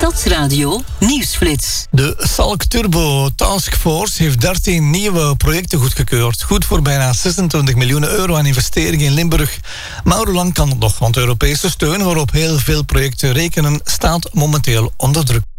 Stadsradio Nieuwsflits. De Salk Turbo Taskforce heeft 13 nieuwe projecten goedgekeurd. Goed voor bijna 26 miljoen euro aan investeringen in Limburg. Maar hoe lang kan het nog? Want Europese steun waarop heel veel projecten rekenen staat momenteel onder druk.